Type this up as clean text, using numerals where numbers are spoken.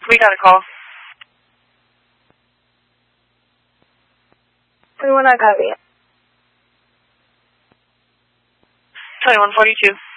We got a call. 21 I copy. 2142.